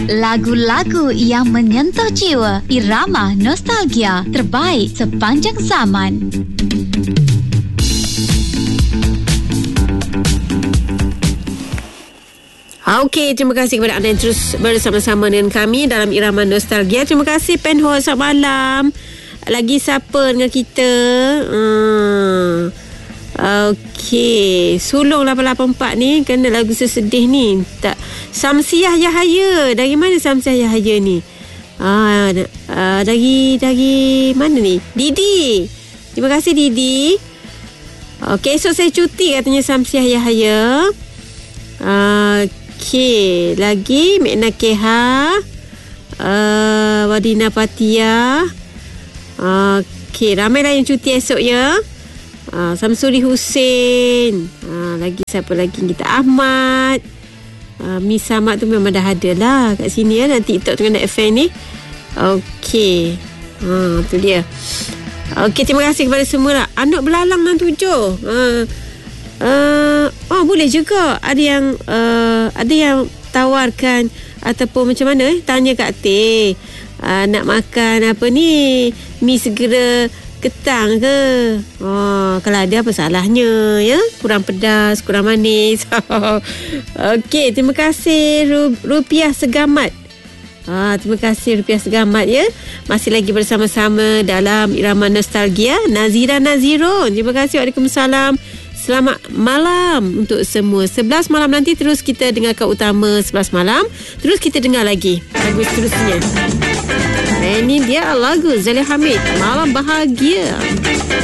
Lagu-lagu yang menyentuh jiwa, irama nostalgia terbaik sepanjang zaman. Okey, terima kasih kepada anda yang terus bersama-sama dengan kami dalam irama nostalgia. Terima kasih Penhost, selamat malam. Lagi siapa dengan kita? Okey, Sulung 884 ni kena lagu sesedih ni. Tak, Samsiah Yahaya. Dari mana Samsiah Yahaya ni? Dari mana ni? Didi. Terima kasih Didi. Okey, esok saya cuti katanya Samsiah Yahaya. Okey, lagi Mekna Keha, Wadina Patia. Okey, ramailah yang cuti esok ya. Samsuri Hussein. Lagi siapa lagi kita? Ahmad. Miss Ahmad tu memang dah ada lah kat sini ya, dalam TikTok dengan FM ni. Okey. Tu dia. Okey, terima kasih kepada semua lah. Anak Belalang 67. Boleh juga. Ada yang tawarkan ataupun macam mana tanya Kak Teh, nak makan apa ni, mi segera ketang ke? Kalau ada apa salahnya ya? Kurang pedas, kurang manis. Okey, terima kasih Rupiah Segamat. Terima kasih Rupiah Segamat ya. Masih lagi bersama-sama dalam irama nostalgia. Nazira Nazirun, terima kasih. Waalaikumsalam. Selamat malam untuk semua. 11 malam nanti terus kita dengarkan utama 11 malam. Terus kita dengar lagi lagu seterusnya. Ini dia lagu Zaliha Hamid, Malam Bahagia.